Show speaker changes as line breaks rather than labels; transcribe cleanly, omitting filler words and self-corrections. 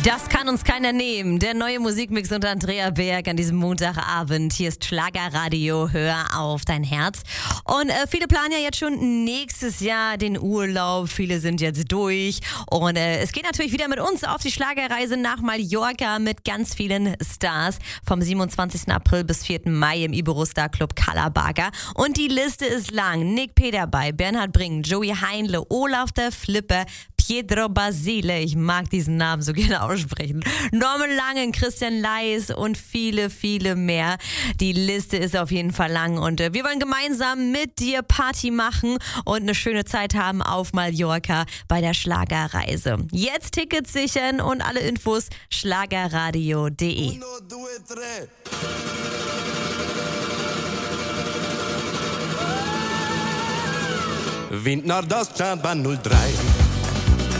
Das kann uns keiner nehmen. Der neue Musikmix unter Andrea Berg an diesem Montagabend. Hier ist Schlagerradio, hör auf dein Herz. Und viele planen ja jetzt schon nächstes Jahr den Urlaub. Viele sind jetzt durch. Und es geht natürlich wieder mit uns auf die Schlagerreise nach Mallorca mit ganz vielen Stars. Vom 27. April bis 4. Mai im Iberostar Club Kalabaga. Und die Liste ist lang. Nick P. dabei, Bernhard Brink, Joey Heinle, Olaf der Flipper, Pietro Basile, ich mag diesen Namen so gerne aussprechen, Norman Langen, Christian Leis und viele, viele mehr. Die Liste ist auf jeden Fall lang und wir wollen gemeinsam mit dir Party machen und eine schöne Zeit haben auf Mallorca bei der Schlagerreise. Jetzt Tickets sichern und alle Infos schlagerradio.de.
Wind Nordostjabba 03